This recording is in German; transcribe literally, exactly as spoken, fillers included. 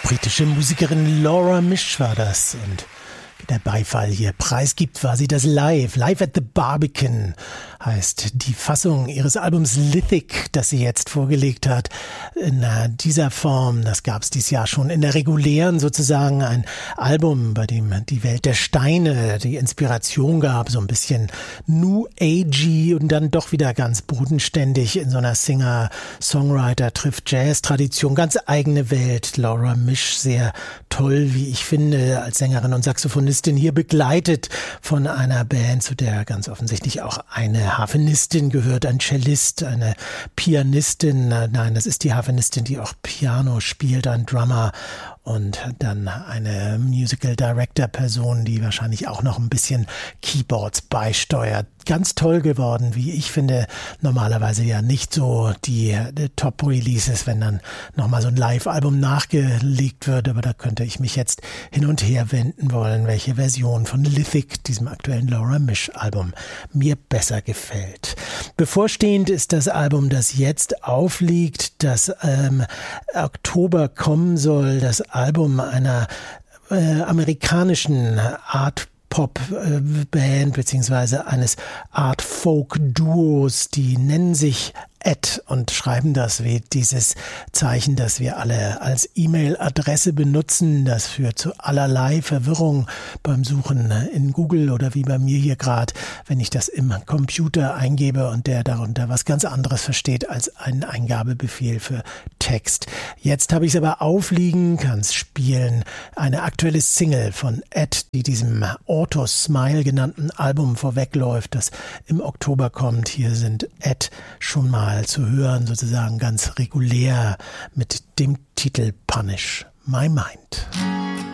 britische Musikerin Laura Misch war das und der Beifall hier preisgibt, war sie das Live. Live at the Barbican heißt die Fassung ihres Albums Lithic, das sie jetzt vorgelegt hat. In dieser Form, das gab es dieses Jahr schon in der regulären sozusagen, ein Album, bei dem die Welt der Steine die Inspiration gab, so ein bisschen New Agey und dann doch wieder ganz bodenständig in so einer Singer-Songwriter-Trifft-Jazz-Tradition. Ganz eigene Welt. Laura Misch, sehr toll, wie ich finde, als Sängerin und Saxophonistin hier begleitet von einer Band, zu der ganz offensichtlich auch eine Harfenistin gehört, ein Cellist, eine Pianistin. Nein, das ist die Harfenistin, die auch Piano spielt, ein Drummer und dann eine Musical Director Person, die wahrscheinlich auch noch ein bisschen Keyboards beisteuert. Ganz toll geworden, wie ich finde, normalerweise ja nicht so die, die Top-Releases, wenn dann nochmal so ein Live-Album nachgelegt wird, aber da könnte ich mich jetzt hin und her wenden wollen, welche Version von Lithic, diesem aktuellen Laura Misch-Album, mir besser gefällt. Bevorstehend ist das Album, das jetzt aufliegt, das ähm, Oktober kommen soll, das Album einer äh, amerikanischen Art Pop-Band beziehungsweise eines Art-Folk-Duos, die nennen sich Ed und schreiben das wie dieses Zeichen, das wir alle als E-Mail-Adresse benutzen. Das führt zu allerlei Verwirrung beim Suchen in Google oder wie bei mir hier gerade, wenn ich das im Computer eingebe und der darunter was ganz anderes versteht als einen Eingabebefehl für Text. Jetzt habe ich es aber aufliegen, kann es spielen. Eine aktuelle Single von Ed, die diesem Auto Smile genannten Album vorwegläuft, das im Oktober kommt. Hier sind Ed schon mal zu hören, sozusagen ganz regulär mit dem Titel Punish My Mind.